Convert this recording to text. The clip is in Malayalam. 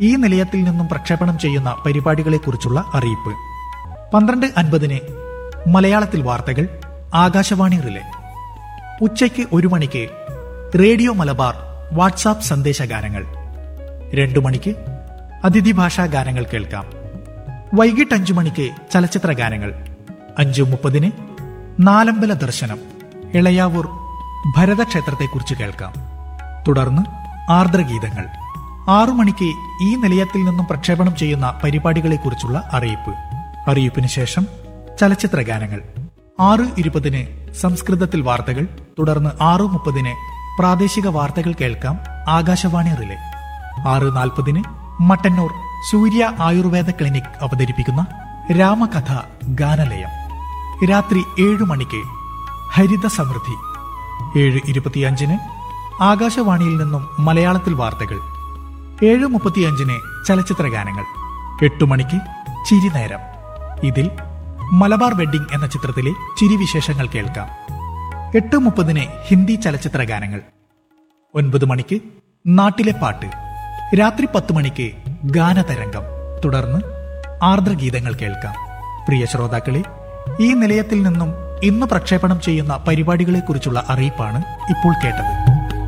ഈ നിലയത്തിൽ നിന്നും പ്രക്ഷേപണം ചെയ്യുന്ന പരിപാടികളെക്കുറിച്ചുള്ള അറിയിപ്പ്. 12:50 മലയാളത്തിൽ വാർത്തകൾ, ആകാശവാണി റിലേ. ഉച്ചയ്ക്ക് 1 മണിക്ക് റേഡിയോ മലബാർ വാട്സാപ്പ് സന്ദേശഗാനങ്ങൾ. 2 മണിക്ക് അതിഥി ഭാഷാ ഗാനങ്ങൾ കേൾക്കാം. വൈകിട്ട് 5 മണിക്ക് ചലച്ചിത്ര ഗാനങ്ങൾ. 5:30 നാലമ്പല ദർശനം, ഇളയാവൂർ ഭരതക്ഷേത്രത്തെക്കുറിച്ച് കേൾക്കാം. തുടർന്ന് ആർദ്രഗീതങ്ങൾ. 6 മണിക്ക് ഈ നിലയത്തിൽ നിന്നും പ്രക്ഷേപണം ചെയ്യുന്ന പരിപാടികളെക്കുറിച്ചുള്ള അറിയിപ്പ്. അറിയിപ്പിന് ശേഷം ചലച്ചിത്ര ഗാനങ്ങൾ. 6:20 സംസ്കൃതത്തിൽ വാർത്തകൾ. തുടർന്ന് 6:30 പ്രാദേശിക വാർത്തകൾ കേൾക്കാം. ആകാശവാണി റിലേ. 6:40 മട്ടന്നൂർ സൂര്യ ആയുർവേദ ക്ലിനിക് അവതരിപ്പിക്കുന്ന രാമകഥ ഗാനലയം. രാത്രി 7 മണിക്ക് ഹരിത സമൃദ്ധി. 7:25 ആകാശവാണിയിൽ നിന്നും മലയാളത്തിൽ വാർത്തകൾ. 7:35 ചലച്ചിത്ര ഗാനങ്ങൾ. 8 മണിക്ക് ചിരിനേരം. ഇതിൽ മലബാർ വെഡ്ഡിംഗ് എന്ന ചിത്രത്തിലെ ചിരിവിശേഷങ്ങൾ കേൾക്കാം. 8:30 ഹിന്ദി ചലച്ചിത്ര ഗാനങ്ങൾ. 9 മണിക്ക് നാട്ടിലെ പാട്ട്. രാത്രി 10 മണിക്ക് ഗാനതരംഗം. തുടർന്ന് ആർദ്രഗീതങ്ങൾ കേൾക്കാം. പ്രിയ ശ്രോതാക്കളെ, ഈ നിലയത്തിൽ നിന്നും ഇന്ന് പ്രക്ഷേപണം ചെയ്യുന്ന പരിപാടികളെക്കുറിച്ചുള്ള അറിയിപ്പാണ് ഇപ്പോൾ കേട്ടത്.